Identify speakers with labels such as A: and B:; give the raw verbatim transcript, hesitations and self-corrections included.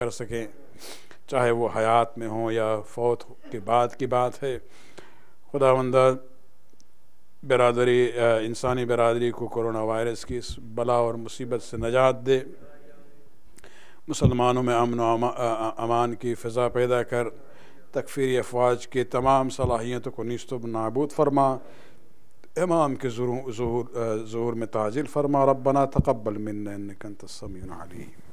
A: कर सकें, चाहे वो हयात में हो या फौत के बाद की बात है। खुदावंदा बिरादरी इंसानी बिरादरी को कोरोना वायरस की इस बला और मुसीबत से नजात दे, मुसलमानों में अमन व अमान की फ़िज़ा पैदा कर, तकफ़ीरी अफवाज के तमाम सलाहियतों को नीस्त नाबूद फरमा, इमाम के ज़ुहूर में ताजिल फरमा। रब्बना तक़ब्बल मिन्ना इन्नका अंतस समीउल अलीम।